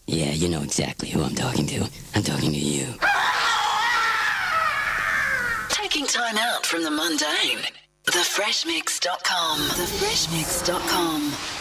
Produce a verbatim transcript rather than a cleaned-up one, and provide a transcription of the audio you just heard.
Yeah, you know exactly who I'm talking to. I'm talking to you. Taking time out from the mundane. the fresh mix dot com. the fresh mix dot com.